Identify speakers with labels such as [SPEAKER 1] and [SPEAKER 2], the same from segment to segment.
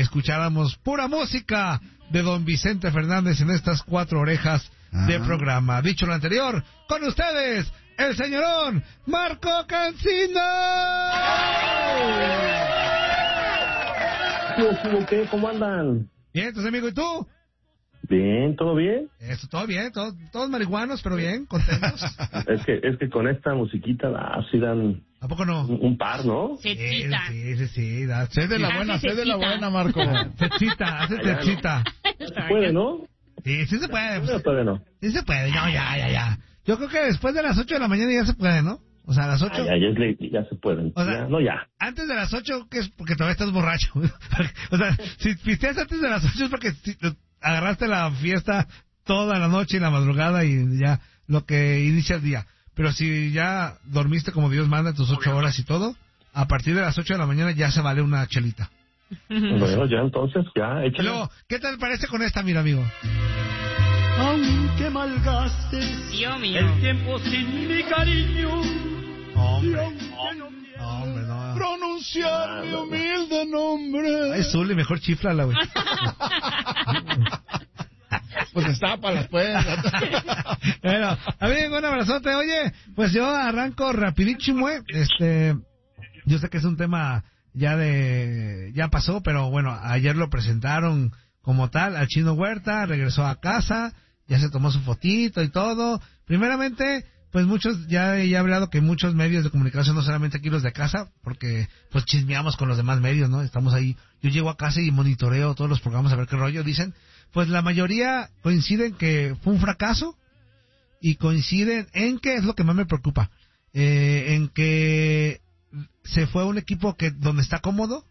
[SPEAKER 1] escucháramos pura música de don Vicente Fernández en estas 4 orejas de programa. Dicho lo anterior, con ustedes, el señorón Marco Cancino.
[SPEAKER 2] ¿Qué? ¿Cómo andan?
[SPEAKER 1] Bien, entonces, amigo, ¿y tú?
[SPEAKER 2] Bien, ¿todo bien?
[SPEAKER 1] Esto, todo bien, todos marihuanos, pero bien, contentos.
[SPEAKER 2] Es que con esta musiquita así dan...
[SPEAKER 1] ¿A poco no?
[SPEAKER 2] Un par, ¿no?
[SPEAKER 1] Sí, da.
[SPEAKER 3] Sé de la buena, Marco.
[SPEAKER 1] Hace techita.
[SPEAKER 2] Se puede, ¿no?
[SPEAKER 1] Sí se puede.
[SPEAKER 2] No, todavía no.
[SPEAKER 1] Sí se puede, no, ya. Yo creo que después de las 8 de la mañana ya se puede, ¿no? O sea, a las 8...
[SPEAKER 2] Ya se pueden.
[SPEAKER 1] O sea,
[SPEAKER 2] ya.
[SPEAKER 1] Antes de las 8, ¿qué es? Porque todavía estás borracho. O sea, si pisteas antes de las 8 es porque agarraste la fiesta toda la noche y la madrugada y ya lo que inicia el día. Pero si ya dormiste como Dios manda tus 8 horas y todo, a partir de las 8 de la mañana ya se vale una chelita.
[SPEAKER 2] Bueno, ya entonces, ya, échale.
[SPEAKER 1] Luego, ¿qué tal parece con esta, mira, amigo?
[SPEAKER 4] Aunque malgastes el tiempo sin mi cariño.
[SPEAKER 1] Hombre, no.
[SPEAKER 3] Pronunciar mi humilde nombre.
[SPEAKER 1] Ay, Zuli, mejor chiflala, güey.
[SPEAKER 3] Pues estápalas, pues.
[SPEAKER 1] Bueno, amigo, un abrazote. Oye, pues yo arranco rapidísimo, yo sé que es un tema ya pasó, pero bueno, ayer lo presentaron como tal al Chino Huerta, regresó a casa, ya se tomó su fotito y todo. Primeramente, pues muchos, ya he hablado que muchos medios de comunicación, no solamente aquí los de casa, porque pues chismeamos con los demás medios, ¿no? Estamos ahí, yo llego a casa y monitoreo todos los programas a ver qué rollo dicen. Pues la mayoría coinciden que fue un fracaso y coinciden en que es lo que más me preocupa, en que se fue a un equipo donde está cómodo,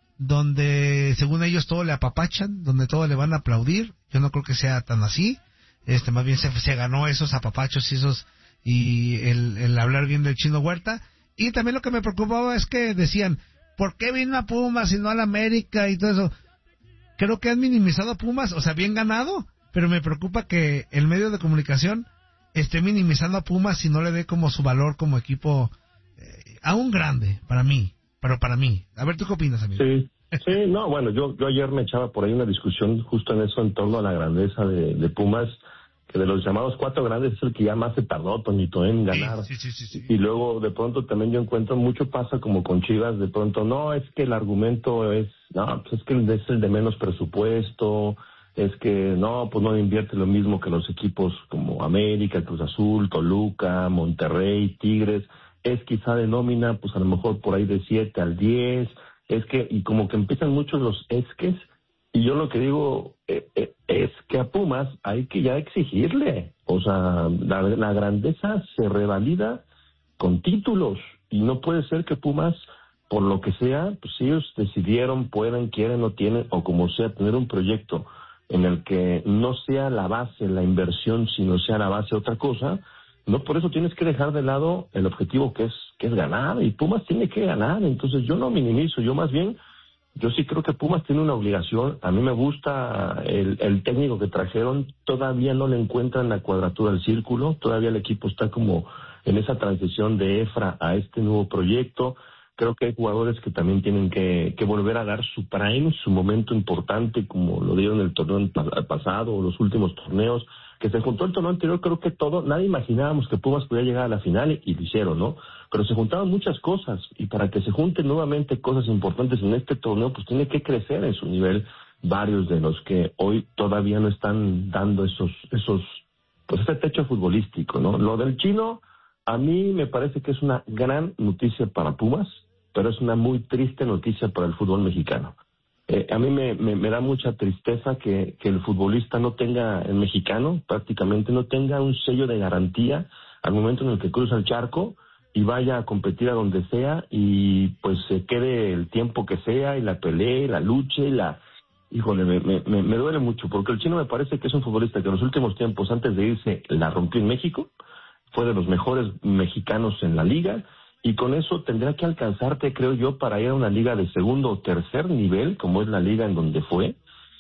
[SPEAKER 1] donde según ellos todo le apapachan, donde todo le van a aplaudir. Yo no creo que sea tan así. Más bien se ganó esos apapachos y el hablar bien del Chino Huerta. Y también lo que me preocupaba es que decían, ¿por qué vino a Pumas y no a la América y todo eso? Creo que han minimizado a Pumas, o sea, bien ganado, pero me preocupa que el medio de comunicación esté minimizando a Pumas y no le dé como su valor como equipo aún grande, para mí. A ver, ¿tú qué opinas, amigo?
[SPEAKER 2] Sí, no, bueno, yo ayer me echaba por ahí una discusión justo en eso, en torno a la grandeza de Pumas, que de los llamados 4 grandes es el que ya más se tardó, Toñito, en ganar.
[SPEAKER 1] Sí.
[SPEAKER 2] Y luego, de pronto, también yo encuentro, mucho pasa como con Chivas, de pronto, no, es que el argumento es que es el de menos presupuesto, es que, no, pues no invierte lo mismo que los equipos como América, Cruz Azul, Toluca, Monterrey, Tigres, es quizá de nómina, pues a lo mejor por ahí de 7 al 10, y como que empiezan muchos los esques, y yo lo que digo es que a Pumas hay que ya exigirle, o sea, la grandeza se revalida con títulos, y no puede ser que Pumas, por lo que sea, pues si ellos decidieron, pueden, quieren, no tienen, o como sea, tener un proyecto en el que no sea la base la inversión, sino sea la base otra cosa, no por eso tienes que dejar de lado el objetivo que es ganar, y Pumas tiene que ganar. Entonces yo no minimizo, yo sí creo que Pumas tiene una obligación. A mí me gusta el técnico que trajeron, todavía no le encuentran la cuadratura del círculo, todavía el equipo está como en esa transición de EFRA a este nuevo proyecto. Creo que hay jugadores que también tienen que volver a dar su prime, su momento importante, como lo dieron el torneo pasado o los últimos torneos, que se juntó el torneo anterior. Creo que nadie imaginábamos que Pumas podía llegar a la final y lo hicieron, ¿no? Pero se juntaron muchas cosas, y para que se junten nuevamente cosas importantes en este torneo, pues tiene que crecer en su nivel varios de los que hoy todavía no están dando ese techo futbolístico, ¿no? Lo del Chino, a mí me parece que es una gran noticia para Pumas, pero es una muy triste noticia para el fútbol mexicano. A mí me da mucha tristeza que el futbolista no tenga, el mexicano prácticamente no tenga un sello de garantía al momento en el que cruza el charco y vaya a competir a donde sea, y pues se quede el tiempo que sea y la pelee, la luche, híjole, me duele mucho, porque el Chino me parece que es un futbolista que en los últimos tiempos, antes de irse, la rompió en México, fue de los mejores mexicanos en la liga, y con eso tendrá que alcanzarte, creo yo, para ir a una liga de segundo o tercer nivel, como es la liga en donde fue,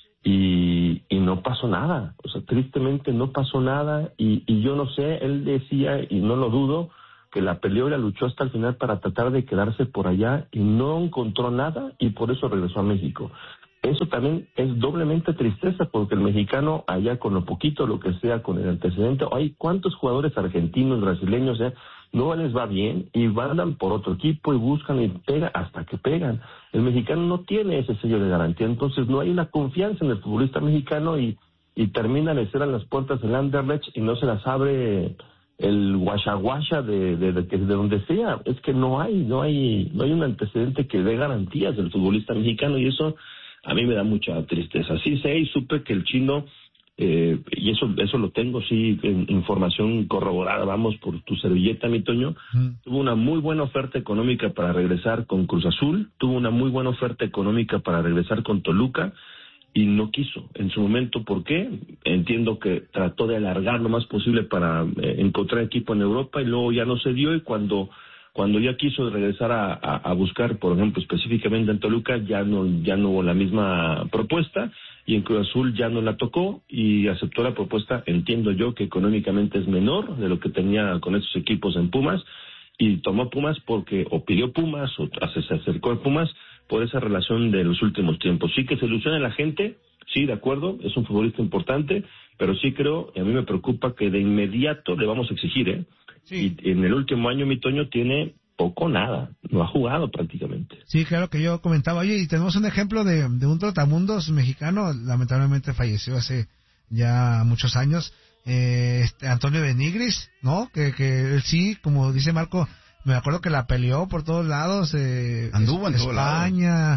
[SPEAKER 2] y no pasó nada. O sea, tristemente no pasó nada, y yo no sé, él decía, y no lo dudo, que la peleó y la luchó hasta el final para tratar de quedarse por allá, y no encontró nada, y por eso regresó a México. Eso también es doblemente tristeza, porque el mexicano allá con lo poquito, lo que sea, con el antecedente, hay cuántos jugadores argentinos, brasileños, no les va bien y andan por otro equipo y buscan y pegan hasta que pegan. El mexicano no tiene ese sello de garantía, entonces no hay una confianza en el futbolista mexicano y termina de cerrar las puertas el Anderlecht y no se las abre el guachaguacha de donde sea. Es que no hay un antecedente que dé garantías del futbolista mexicano, y eso a mí me da mucha tristeza. Sí sé y supe que el chino, y eso lo tengo, sí, en información corroborada, vamos, por tu servilleta, mi Toño, tuvo una muy buena oferta económica para regresar con Cruz Azul, tuvo una muy buena oferta económica para regresar con Toluca, y no quiso en su momento. ¿Por qué? Entiendo que trató de alargar lo más posible para encontrar equipo en Europa, y luego ya no se dio, y cuando ya quiso regresar a buscar, por ejemplo, específicamente en Toluca, ya no hubo la misma propuesta, y en Cruz Azul ya no la tocó y aceptó la propuesta, entiendo yo, que económicamente es menor de lo que tenía con esos equipos en Pumas, y tomó Pumas porque o pidió Pumas o se acercó a Pumas por esa relación de los últimos tiempos. Sí que se ilusiona la gente, sí, de acuerdo, es un futbolista importante, pero sí creo, y a mí me preocupa, que de inmediato le vamos a exigir, Sí. Y en el último año, mi Toño, tiene poco nada, no ha jugado prácticamente.
[SPEAKER 1] Sí, claro, que yo comentaba, oye, y tenemos un ejemplo de un trotamundos mexicano, lamentablemente falleció hace ya muchos años, Antonio Benigris, ¿no? Que él sí, como dice Marco, me acuerdo que la peleó por todos lados,
[SPEAKER 3] anduvo en
[SPEAKER 1] España,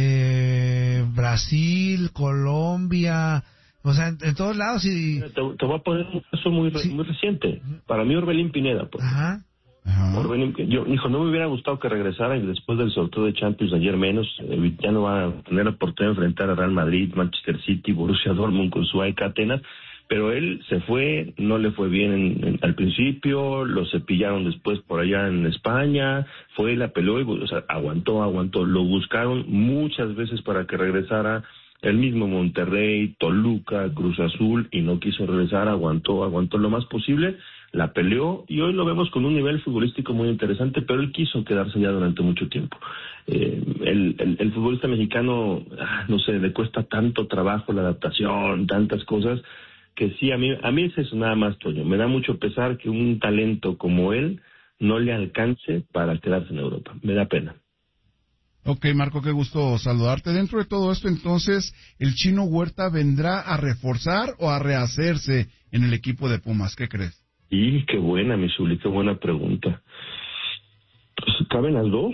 [SPEAKER 1] Brasil, Colombia, o sea, en todos lados. Y
[SPEAKER 2] te voy a poner un caso muy reciente. Para mí, Orbelín Pineda, pues.
[SPEAKER 1] Ajá.
[SPEAKER 2] Orbelín, no me hubiera gustado que regresara, y después del sorteo de Champions ayer menos, ya no va a tener la oportunidad de enfrentar a Real Madrid, Manchester City, Borussia Dortmund con su AEK Atenas, pero él se fue, no le fue bien al principio, lo cepillaron después por allá en España, fue, la peló, aguantó, lo buscaron muchas veces para que regresara. El mismo Monterrey, Toluca, Cruz Azul, y no quiso regresar, aguantó lo más posible, la peleó, y hoy lo vemos con un nivel futbolístico muy interesante, pero él quiso quedarse ya durante mucho tiempo. El futbolista mexicano, no sé, le cuesta tanto trabajo la adaptación, tantas cosas, que sí, a mí es eso nada más, Toño. Me da mucho pesar que un talento como él no le alcance para quedarse en Europa. Me da pena.
[SPEAKER 3] Ok, Marco, qué gusto saludarte. Dentro de todo esto, entonces, ¿el Chino Huerta vendrá a reforzar o a rehacerse en el equipo de Pumas? ¿Qué crees?
[SPEAKER 2] Y qué buena, mi Zuli, qué buena pregunta. Pues, ¿caben las dos?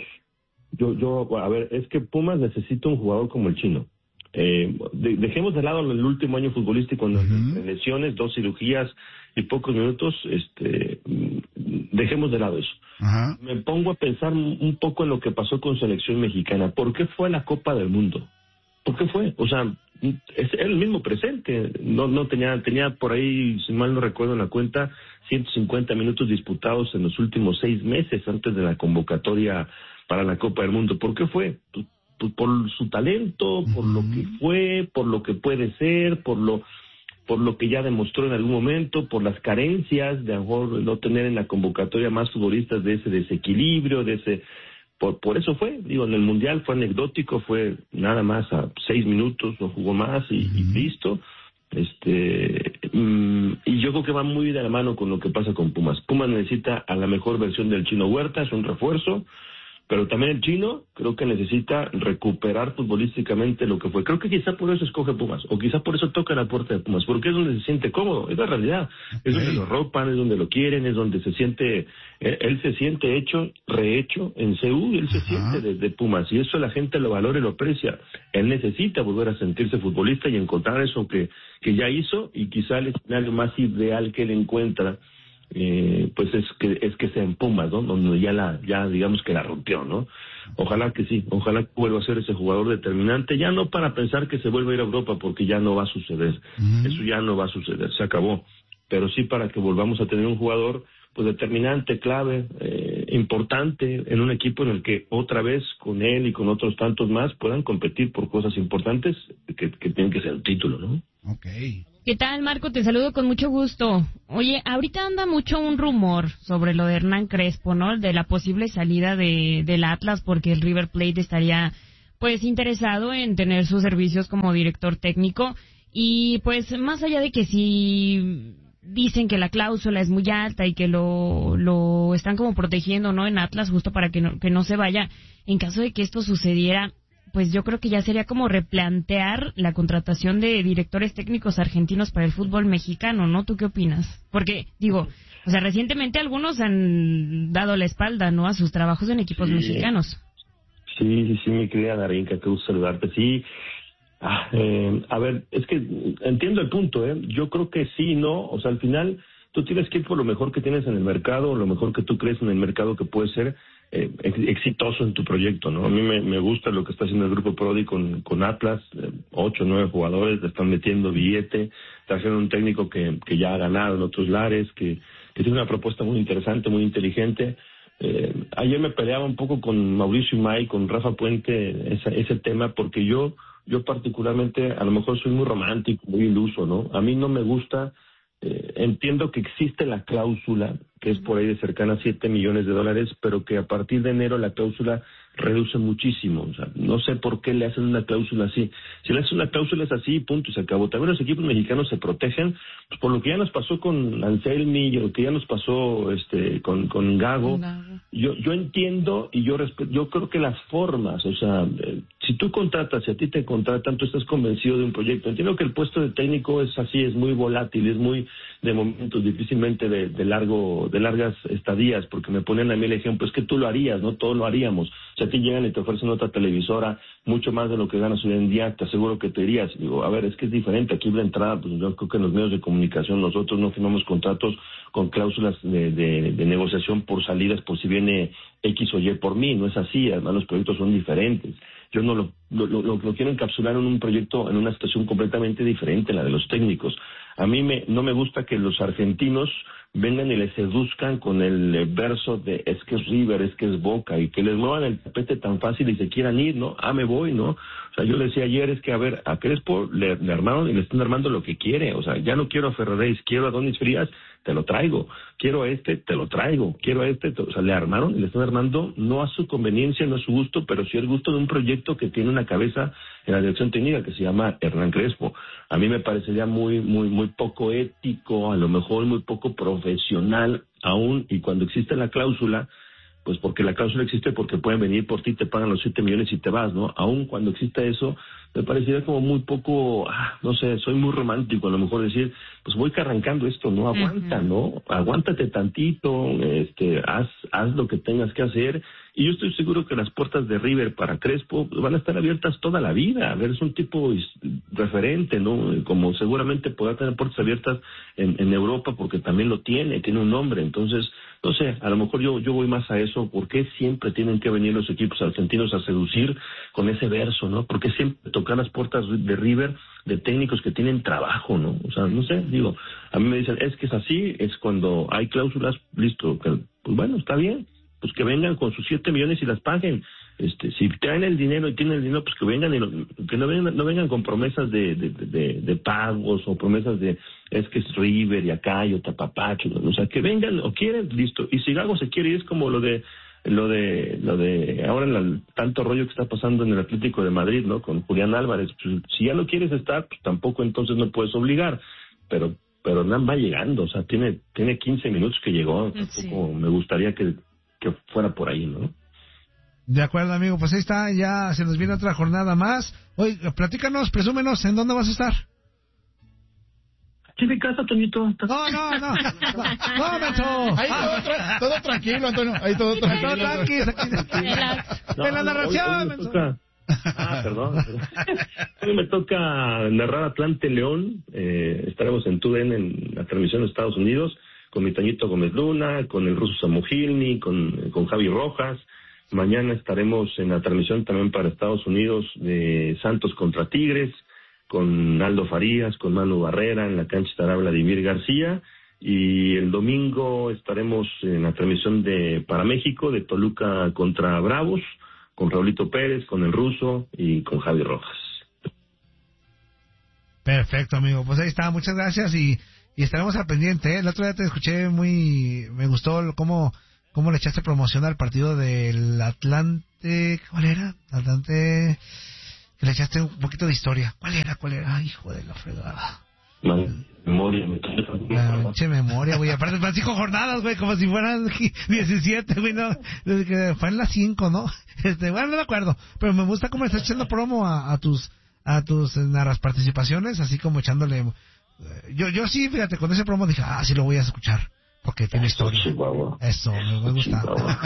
[SPEAKER 2] A ver, es que Pumas necesita un jugador como el Chino. Dejemos de lado el último año futbolístico, en lesiones, 2 cirugías y pocos minutos, dejemos de lado eso.
[SPEAKER 3] Ajá.
[SPEAKER 2] Me pongo a pensar un poco en lo que pasó con selección mexicana. ¿Por qué fue a la Copa del Mundo? ¿Por qué fue? O sea, es el mismo presente. No tenía por ahí, si mal no recuerdo en la cuenta, 150 minutos disputados en los últimos 6 meses antes de la convocatoria para la Copa del Mundo. ¿Por qué fue? Pues por su talento, por lo que fue, por lo que puede ser, por lo que ya demostró en algún momento, por las carencias de a lo mejor no tener en la convocatoria más futbolistas de ese desequilibrio, por eso fue, en el Mundial fue anecdótico, fue nada más a 6 minutos, no jugó más y listo. Y yo creo que va muy de la mano con lo que pasa con Pumas. Pumas necesita a la mejor versión del Chino Huerta, es un refuerzo, pero también el Chino creo que necesita recuperar futbolísticamente lo que fue. Creo que quizá por eso escoge Pumas, o quizá por eso toca la puerta de Pumas, porque es donde se siente cómodo, es la realidad. Es donde lo ropan, es donde lo quieren, es donde se siente, él se siente rehecho en CU, él se siente desde Pumas, y eso la gente lo valora y lo aprecia. Él necesita volver a sentirse futbolista y encontrar eso que ya hizo, y quizá el escenario más ideal que él encuentra, pues es que sea en Pumas, ¿no? Donde ya digamos que la rompió, ¿no? Ojalá que sí, ojalá que vuelva a ser ese jugador determinante, ya no para pensar que se vuelva a ir a Europa, porque ya no va a suceder, eso ya no va a suceder, se acabó, pero sí para que volvamos a tener un jugador pues determinante, clave, importante en un equipo en el que otra vez con él y con otros tantos más puedan competir por cosas importantes que tienen que ser el título, ¿no?
[SPEAKER 3] Okay.
[SPEAKER 5] ¿Qué tal, Marco? Te saludo con mucho gusto. Oye, ahorita anda mucho un rumor sobre lo de Hernán Crespo, ¿no? De la posible salida del Atlas, porque el River Plate estaría pues interesado en tener sus servicios como director técnico. Y pues más allá de que si dicen que la cláusula es muy alta y que lo están como protegiendo, ¿no?, en Atlas, justo para que no se vaya, en caso de que esto sucediera, pues yo creo que ya sería como replantear la contratación de directores técnicos argentinos para el fútbol mexicano, ¿no? ¿Tú qué opinas? Porque, digo, o sea, recientemente algunos han dado la espalda, ¿no?, a sus trabajos en equipos mexicanos.
[SPEAKER 2] Sí, mi querida Darinka, qué gusto saludarte. Sí, a ver, es que entiendo el punto, ¿eh? Yo creo que sí, ¿no? O sea, al final tú tienes que ir por lo mejor que tienes en el mercado, lo mejor que tú crees en el mercado que puede ser exitoso en tu proyecto, ¿no? A mí me gusta lo que está haciendo el Grupo Prodi con Atlas, 8 o 9 jugadores, le están metiendo billete, está haciendo un técnico que ya ha ganado en otros lares, que tiene una propuesta muy interesante, muy inteligente. Ayer me peleaba un poco con Mauricio Imay, con Rafa Puente, ese tema, porque yo particularmente, a lo mejor soy muy romántico, muy iluso, ¿no? A mí no me gusta, entiendo que existe la cláusula, que es por ahí de cercana a $7 millones, pero que a partir de enero la cláusula reduce muchísimo. O sea, no sé por qué le hacen una cláusula así. Si le hacen una cláusula es así, punto, y se acabó. También los equipos mexicanos se protegen, pues por lo que ya nos pasó con Anselmi, y lo que ya nos pasó con Gago. Yo entiendo y yo respeto, yo creo que las formas, o sea, si tú contratas, si a ti te contratan, tú estás convencido de un proyecto. Entiendo que el puesto de técnico es así, es muy volátil, es muy de momentos, difícilmente de largas estadías, porque me ponen a mí el ejemplo, es que tú lo harías, ¿no? Todos lo haríamos. O sea, a ti llegan y te ofrecen otra televisora, mucho más de lo que ganas hoy en día, te aseguro que te irías. Digo, a ver, es que es diferente. Aquí la entrada, pues yo creo que en los medios de comunicación nosotros no firmamos contratos con cláusulas de negociación por salidas, por si viene X o Y por mí. No es así, además los proyectos son diferentes. Yo no lo quiero encapsular en un proyecto, en una situación completamente diferente a la de los técnicos. A mí no me gusta que los argentinos vengan y les seduzcan con el verso de es que es River, es que es Boca, y que les muevan el tapete tan fácil y se quieran ir, ¿no? Me voy, ¿no? O sea, yo le decía ayer, es que a ver, a Crespo le armaron y le están armando lo que quiere. O sea, ya no quiero a Ferreréis, quiero a Donis Frías, te lo traigo. Quiero a te lo traigo. Quiero a o sea, le armaron y le están armando no a su conveniencia, no a su gusto, pero sí al gusto de un proyecto que tiene una cabeza en la dirección técnica que se llama Hernán Crespo. A mí me parecería muy poco ético, a lo mejor muy poco profesional aún, y cuando existe la cláusula, pues porque la cláusula existe porque pueden venir por ti, te pagan los 7 millones y te vas, ¿no? Aún cuando exista eso, me parecería como muy poco, no sé, soy muy romántico, a lo mejor decir, pues voy arrancando esto, ¿no? Aguanta, ¿no? Aguántate tantito, haz lo que tengas que hacer, y yo estoy seguro que las puertas de River para Crespo van a estar abiertas toda la vida. A ver, es un tipo referente, ¿no? Como seguramente podrá tener puertas abiertas en Europa, porque también lo tiene un nombre. Entonces, no sé, a lo mejor yo voy más a eso. ¿Por qué siempre tienen que venir los equipos argentinos a seducir con ese verso, ¿no? ¿Por qué siempre tocar las puertas de River de técnicos que tienen trabajo, ¿no? O sea, no sé, digo, a mí me dicen, es que es así, es cuando hay cláusulas, listo, pues bueno, está bien, pues que vengan con sus 7 millones y las paguen. Si traen el dinero y tienen el dinero, pues que vengan y que no vengan con promesas de pagos o promesas de es que es River y acá y otra papacho, ¿no? O sea, que vengan o quieren, listo. Y si Gago se quiere, es como lo de ahora tanto rollo que está pasando en el Atlético de Madrid, ¿no? Con Julián Álvarez. Pues, si ya no quieres estar, pues tampoco entonces no puedes obligar. Pero Hernán va llegando, o sea, tiene 15 minutos que llegó. Tampoco me gustaría que fuera por ahí, ¿no?
[SPEAKER 1] De acuerdo, amigo, pues ahí está, ya se nos viene otra jornada más. Oye, platícanos, presúmenos, ¿en dónde vas a estar?
[SPEAKER 2] Aquí en mi casa, Toñito.
[SPEAKER 1] No, Mencho.
[SPEAKER 3] Ahí todo tranquilo, Antonio. Ahí todo tranquilo.
[SPEAKER 1] En la narración, Mencho.
[SPEAKER 2] Perdón. Hoy me toca narrar Atlante León. Estaremos en TUDN en la transmisión de Estados Unidos, con mi Toñito Gómez Luna, con el ruso Samugilny, con Javi Rojas. Mañana estaremos en la transmisión también para Estados Unidos de Santos contra Tigres, con Aldo Farías, con Manu Barrera, en la cancha estará Vladimir García, y el domingo estaremos en la transmisión para México, de Toluca contra Bravos, con Raulito Pérez, con el ruso y con Javi Rojas.
[SPEAKER 1] Perfecto, amigo, pues ahí está, muchas gracias y estaremos al pendiente, El otro día te escuché me gustó cómo cómo le echaste promoción al partido del Atlante, ¿cuál era? Atlante, que le echaste un poquito de historia. ¿Cuál era? Ay, hijo de la fregada.
[SPEAKER 2] Memoria,
[SPEAKER 1] memoria, güey. Aparte, van 5 jornadas, güey, como si fueran 17, güey, no. Fue en las 5, ¿no? Bueno, no me acuerdo. Pero me gusta cómo le estás echando promo a tus narras participaciones, así como echándole. Yo sí, fíjate, con ese promo dije, sí lo voy a escuchar. Porque tiene historia.
[SPEAKER 2] Chihuahua.
[SPEAKER 1] Eso, me gusta.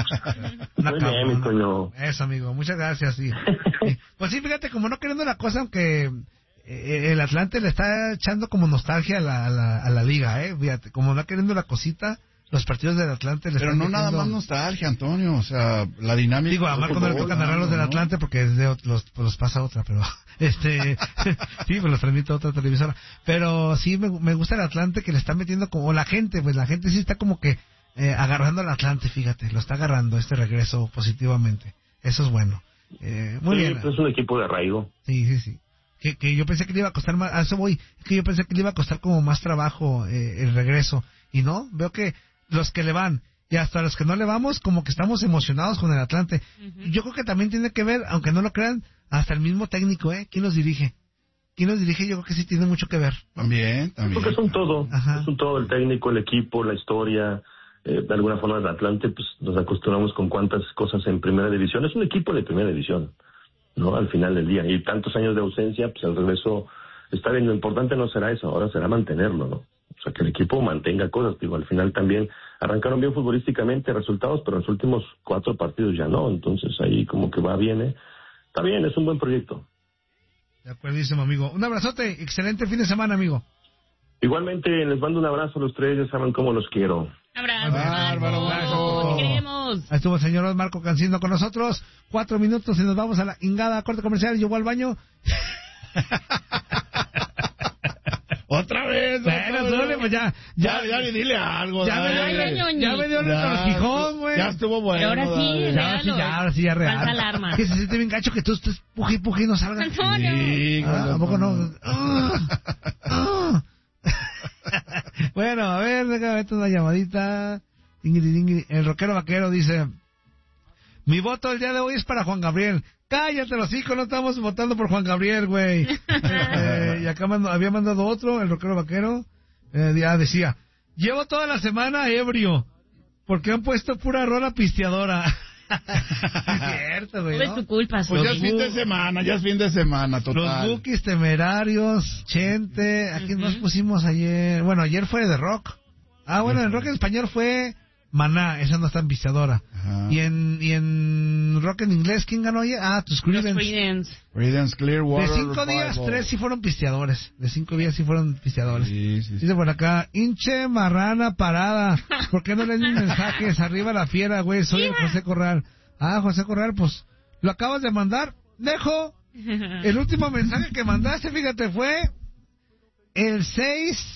[SPEAKER 1] Eso, amigo, muchas gracias. Sí. Pues sí, fíjate, como no queriendo la cosa, aunque el Atlante le está echando como nostalgia a la liga, fíjate, como no queriendo la cosita, los partidos del Atlante le
[SPEAKER 3] pero
[SPEAKER 1] están
[SPEAKER 3] no nada más nostalgia, Antonio, o sea, la dinámica.
[SPEAKER 1] Digo, a Marco no le toca narrar los del Atlante porque es de los pasa otra, pero sí, pues los transmite otra televisora. Pero sí me gusta el Atlante que le está metiendo como la gente sí está como que agarrando al Atlante, fíjate, lo está agarrando este regreso positivamente. Eso es bueno. Muy bien.
[SPEAKER 2] Es un equipo de arraigo.
[SPEAKER 1] Sí. Que yo pensé que le iba a costar más, a eso voy, que yo pensé que le iba a costar como más trabajo el regreso, y no, veo que los que le van y hasta los que no le vamos, como que estamos emocionados con el Atlante. Uh-huh. Yo creo que también tiene que ver, aunque no lo crean, hasta el mismo técnico, ¿quién los dirige? Yo creo que sí tiene mucho que ver.
[SPEAKER 3] También.
[SPEAKER 2] Porque es un todo, el técnico, el equipo, la historia, de alguna forma el Atlante, pues nos acostumbramos con cuántas cosas en primera división, es un equipo de primera división, ¿no? Al final del día, y tantos años de ausencia, pues el regreso está bien, lo importante no será eso, ahora será mantenerlo, ¿no? O sea, que el equipo mantenga cosas, digo, al final también arrancaron bien futbolísticamente resultados, pero en los últimos 4 partidos ya no, entonces ahí como que va bien, está bien, es un buen proyecto.
[SPEAKER 1] De acuerdísimo, amigo. Un abrazote, excelente fin de semana, amigo.
[SPEAKER 2] Igualmente, les mando un abrazo a los 3, ya saben cómo los quiero.
[SPEAKER 5] Abrazo, Marco. Te queremos.
[SPEAKER 1] Ahí estuvo el señor Marco Cancino con nosotros. 4 minutos y nos vamos a la ingada corte comercial. Llegó al baño.
[SPEAKER 3] Otra vez.
[SPEAKER 1] Bueno, pues ya,
[SPEAKER 3] dile algo.
[SPEAKER 1] Ya me dio el retorcijón, güey.
[SPEAKER 3] Ya estuvo bueno.
[SPEAKER 5] Pero ahora sí,
[SPEAKER 1] ya real.
[SPEAKER 5] Falta alarma.
[SPEAKER 1] Que se siente bien gacho que tú estés puji y no salgas.
[SPEAKER 5] Sí,
[SPEAKER 1] ¿a poco no? Bueno, a ver, déjame ver una llamadita. El rockero vaquero dice: mi voto el día de hoy es para Juan Gabriel. Cállate los hijos, no estamos votando por Juan Gabriel, güey. Y acá había mandado otro, el rockero vaquero. Decía: llevo toda la semana ebrio, porque han puesto pura rola pisteadora. Es cierto, güey,
[SPEAKER 5] ¿no? Es tu culpa,
[SPEAKER 3] pues ya es fin de semana, total.
[SPEAKER 1] Los Bukis, Temerarios, Chente. ¿A quién más pusimos ayer? Bueno, ayer fue de rock. Bueno, en rock en español fue Maná, esa no está en pisteadora. Y en rock en inglés, ¿quién ganó ayer? Tus Creedence.
[SPEAKER 3] Creedence Clearwater.
[SPEAKER 1] De 5 días, 3 sí fueron pisteadores.
[SPEAKER 3] Sí.
[SPEAKER 1] Dice por acá: hinche marrana parada. ¿Por qué no leen mis mensajes? Arriba la fiera, güey. Soy José Corral. José Corral, pues, ¿lo acabas de mandar? Dejo. El último mensaje que mandaste, fíjate, fue el 6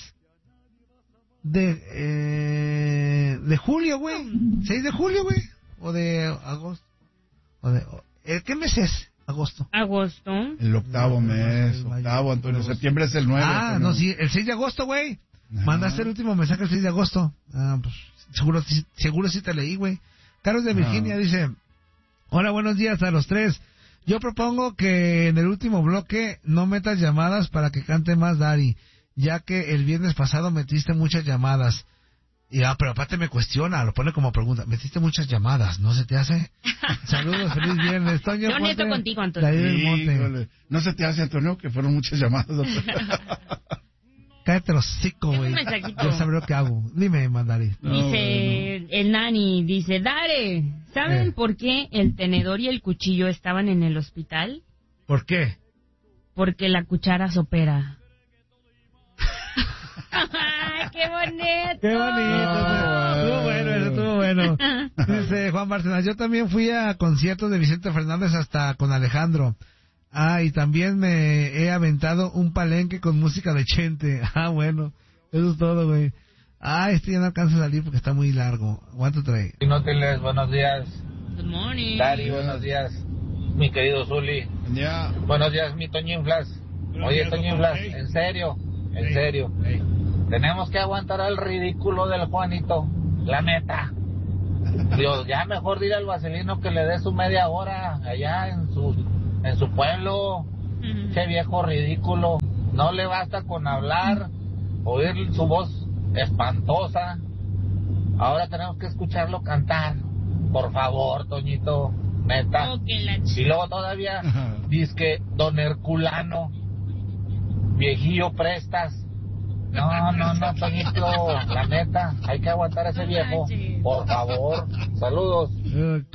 [SPEAKER 1] de julio, güey. 6 de julio, güey. O de agosto. ¿Qué mes es? Agosto.
[SPEAKER 3] El octavo mes. Antonio. Septiembre es el 9.
[SPEAKER 1] No, sí. El 6 de agosto, güey. Mandaste el último mensaje el 6 de agosto. Pues seguro sí te leí, güey. Carlos de Virginia dice: hola, buenos días a los 3. Yo propongo que en el último bloque no metas llamadas para que cante más Dari, ya que el viernes pasado metiste muchas llamadas. Y pero aparte me cuestiona, lo pone como pregunta: metiste muchas llamadas, ¿no se te hace? Saludos, feliz viernes. Toño,
[SPEAKER 5] yo neto contigo, Antonio.
[SPEAKER 3] ¿No se te hace, Antonio, que fueron muchas llamadas?
[SPEAKER 1] Cállate los hocico, güey. Yo sabré lo que hago. Dime, Mandari.
[SPEAKER 5] Dice el Nani, dice: Dare, ¿saben por qué el tenedor y el cuchillo estaban en el hospital?
[SPEAKER 1] ¿Por qué?
[SPEAKER 5] Porque la cuchara sopera. ¡Qué bonito!
[SPEAKER 1] ¡Qué bonito! Estuvo bueno. Dice Juan Bárcenas: yo también fui a conciertos de Vicente Fernández hasta con Alejandro. Y también me he aventado un palenque con música de Chente. Bueno, eso es todo, güey. Ya no alcanza a salir porque está muy largo. ¿Cuánto trae?
[SPEAKER 6] Inútiles, buenos días.
[SPEAKER 5] Good morning.
[SPEAKER 6] Dari, buenos días. Mi querido Zuli.
[SPEAKER 3] Yeah.
[SPEAKER 6] Buenos días, mi Toñín Flas. Oye, Toñín Flas, en serio. Tenemos que aguantar al ridículo del Juanito. La neta. Dios, ya mejor dile al Vaselino que le dé su media hora allá en su pueblo. Qué viejo ridículo. No le basta con hablar, oír su voz espantosa. Ahora tenemos que escucharlo cantar. Por favor, Toñito, neta. Y luego todavía dizque don Herculano, viejillo prestas. No, Toñito, la neta, hay que aguantar a ese viejo. Por favor, saludos.